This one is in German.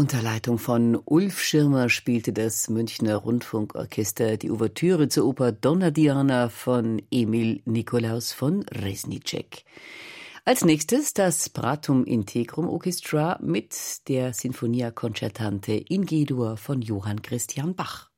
Unter Leitung von Ulf Schirmer spielte das Münchner Rundfunkorchester die Ouvertüre zur Oper Donna Diana von Emil Nikolaus von Reznicek. Als nächstes das Pratum Integrum Orchestra mit der Sinfonia Concertante in G-Dur von Johann Christian Bach.